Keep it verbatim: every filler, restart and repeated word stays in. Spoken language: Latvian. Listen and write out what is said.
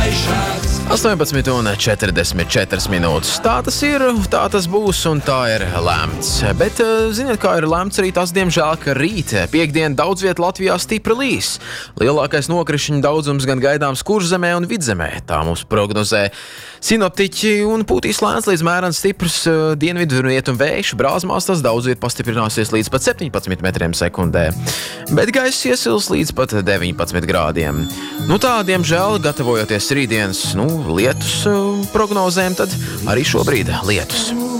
astoņpadsmit un četrdesmit četras minūtes. Tā tas ir, tā tas būs un tā ir lēmts. Bet, ziniet, kā ir lēmts arī tas, diemžēl, ka rīt, piekdien, daudz viet Latvijā stipri līs. Lielākais nokrišņu daudzums gan gaidāms Kurzemē un Vidzemē. Tā mums prognozē sinoptiķi un pūtīs lēns līdz mērens stiprs dienvidu rietumu vējš. Brāzmās tas daudz viet pastiprināsies līdz pat septiņpadsmit metriem sekundē. Bet gaiss iesils līdz pat deviņpadsmit grādiem. Nu tā, diemžēl, gatavojoties rītdienas, nu, lietus prognozēm, tad arī šobrīd lietus.